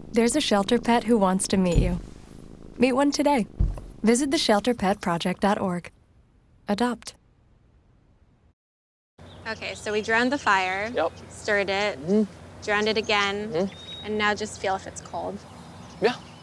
There's a shelter pet who wants to meet you. Meet one today. Visit theshelterpetproject.org. Adopt. Okay, so we drowned the fire, stirred it, drowned it again, and now just feel if it's cold. Yeah.